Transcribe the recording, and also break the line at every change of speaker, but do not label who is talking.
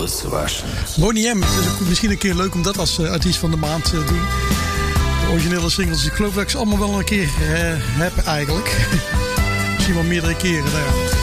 Boney M. Het is ook misschien een keer leuk om dat als artiest van de maand te doen. De originele singles. Ik geloof dat ik ze allemaal wel een keer heb eigenlijk. Misschien wel meerdere keren. Nou ja.